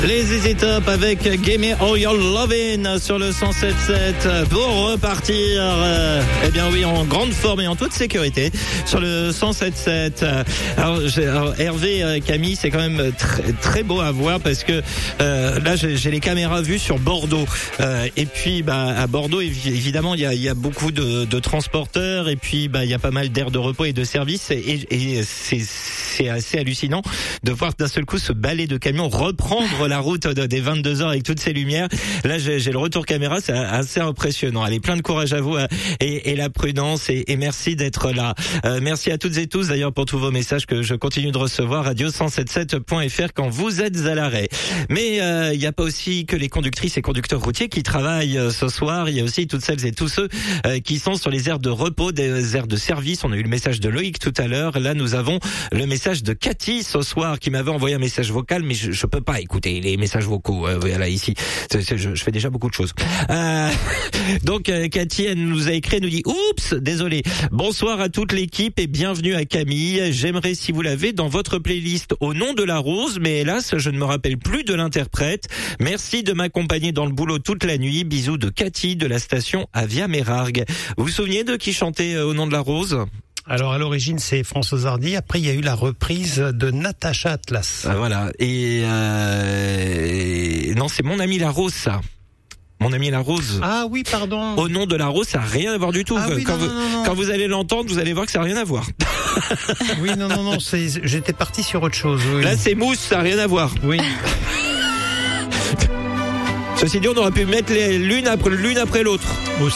Les ZZ Top avec Gimme All Your Lovin' sur le 107.7 pour repartir, eh bien oui, en grande forme et en toute sécurité sur le 107.7. Alors Hervé, Camille, c'est quand même très beau à voir parce que là j'ai les caméras vues sur Bordeaux et puis à Bordeaux évidemment il y a beaucoup de transporteurs et puis il y a pas mal d'aires de repos et de services et c'est assez hallucinant de voir d'un seul coup ce balai de camions reprendre la route des 22h avec toutes ces lumières. Là, j'ai le retour caméra, c'est assez impressionnant. Allez, plein de courage à vous et la prudence et merci d'être là. Merci à toutes et tous d'ailleurs pour tous vos messages que je continue de recevoir. Radio177.fr quand vous êtes à l'arrêt. Mais il n'y a pas aussi que les conductrices et conducteurs routiers qui travaillent ce soir. Il y a aussi toutes celles et tous ceux qui sont sur les aires de repos, des aires de service. On a eu le message de Loïc tout à l'heure. Là, nous avons le message de Cathy ce soir qui m'avait envoyé un message vocal, mais je peux pas écouter les messages vocaux. Voilà, ici, je fais déjà beaucoup de choses. Donc Cathy, elle nous a écrit, elle nous dit oups, désolé. Bonsoir à toute l'équipe et bienvenue à Camille. J'aimerais, si vous l'avez, dans votre playlist Au nom de la rose, mais hélas, je ne me rappelle plus de l'interprète. Merci de m'accompagner dans le boulot toute la nuit. Bisous de Cathy de la station Avia Mérargues. Vous vous souvenez de qui chantait Au nom de la rose ? Alors à l'origine c'est Françoise Hardy, après il y a eu la reprise de Natacha Atlas. Voilà, et non, c'est Mon ami la rose, ça. Mon ami la rose. Ah oui, pardon. Au nom de la rose, ça n'a rien à voir du tout. Ah oui, quand vous allez l'entendre, vous allez voir que ça n'a rien à voir. Oui, non, j'étais parti sur autre chose. Oui. Là c'est Mousse, ça n'a rien à voir. Oui. Ceci dit, on aurait pu mettre l'une après l'autre.